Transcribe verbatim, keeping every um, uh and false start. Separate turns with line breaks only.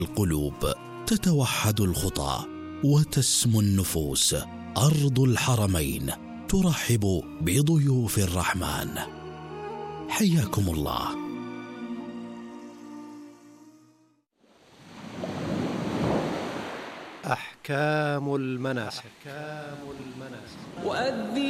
القلوب، تتوحد الخطى وتسمو النفوس. أرض الحرمين ترحب بضيوف الرحمن. حياكم الله.
أحكام المناسك.